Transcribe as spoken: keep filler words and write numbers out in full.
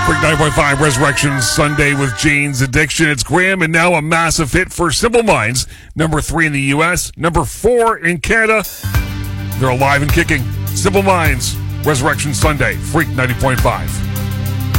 Freak ninety point five Resurrection Sunday with Jane's Addiction. It's Graham, and now a massive hit for Simple Minds. Number three in the U S, number four in Canada. They're alive and kicking. Simple Minds, Resurrection Sunday, Freak ninety point five.